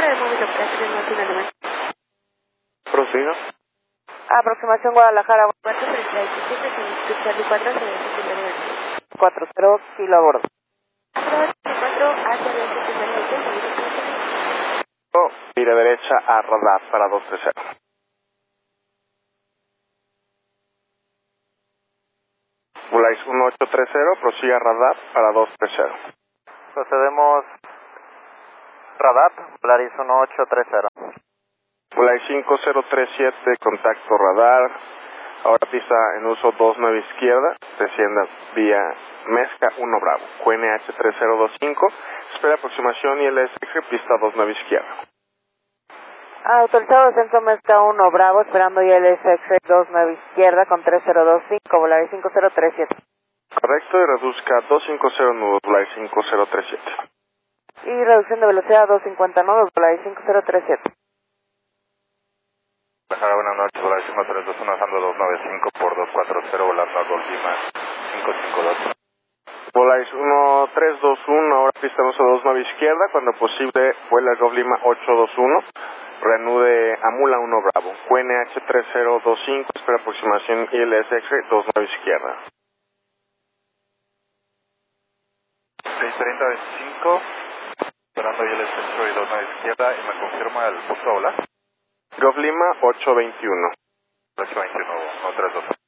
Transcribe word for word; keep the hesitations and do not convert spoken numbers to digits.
Centro de Móvil Operaciones Martín Alemán. Prosiga. Aproximación Guadalajara, cuatro treinta y siete, sin Charlie cuatro, se debe secundario. cuatro cero, kilo a bordo. cuatro, hacia la secundaria. Vire derecha a radar para dos tres cero. Volaris uno ocho tres cero, prosiga radar para dos tres cero. Procedemos radar, Volaris uno ocho tres cero. Volaris cinco cero tres siete, contacto radar. Ahora pista en uso dos nueve izquierda, descienda vía Mezca uno Bravo. Q N H tres cero dos cinco, espera aproximación I L S X, pista dos nueve izquierda. Autorizado descenso Mezca uno Bravo, esperando I L S X dos nueve izquierda con tres cero dos cinco, Volaris cinco cero tres siete. Correcto, y reduzca dos cinco cero nudos, Volaris cinco cero tres siete. Y reducción de velocidad dos cincuenta nudos, Volaris cinco cero tres siete. Guadalajara, buenas noches, Volaris cinco tres dos uno, bajando dos nueve cinco por dos cuatro cero, volando a Golf Lima cinco cinco dos. Volaris uno tres dos uno, ahora pista en uso dos nueve izquierda, cuando posible vuela a Golf Lima ocho dos uno, reanude a Mula uno Bravo. Q N H tres cero dos cinco, espera aproximación I L S X dos nueve izquierda. seis treinta veinticinco, esperando I L S X y dos nueve izquierda, y me confirma el punto a volar. Golf Lima ocho veintiuno. ocho veintiuno, uno tres dos.